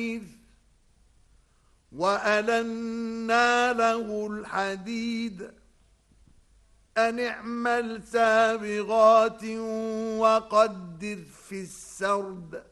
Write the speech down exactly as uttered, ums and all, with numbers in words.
وألنا له الحديد أن اعمل سابغات وقدر في السرد